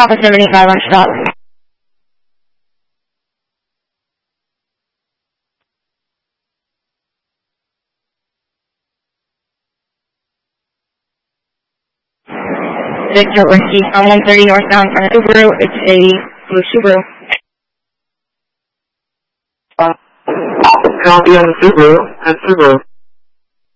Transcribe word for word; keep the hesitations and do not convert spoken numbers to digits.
Papa seven eight five lunch stop. Victor Whiskey on one thirty northbound from Subaru. It's a blue Subaru. Uh, copy on the Subaru, and Subaru.